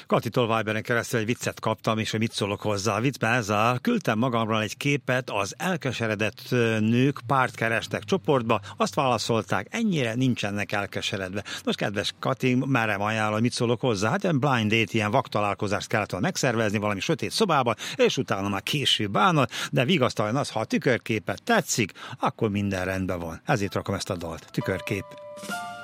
Katitól Viberen keresztül egy viccet kaptam, és hogy mit szólok hozzá. A viccben ezzel küldtem magamról egy képet, az elkeseredett nők párt kerestek csoportba, azt válaszolták, ennyire nincsenek elkeseredve. Most kedves Kati, merem ajánlom, hogy mit szólok hozzá. Hát egy blind date, ilyen vaktalálkozást kellett volna megszervezni valami sötét szobában, és utána már később bánod, de vigasztaljon az, ha a tükörképet tetszik, akkor minden rendben van. Ezért rakom ezt a dalt. Tükörkép.